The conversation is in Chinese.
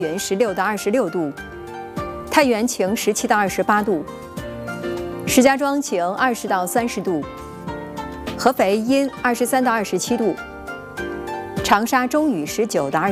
云16到26度，太原晴17到28度，石家庄晴20到30度，合肥阴23到27度，长沙中雨19到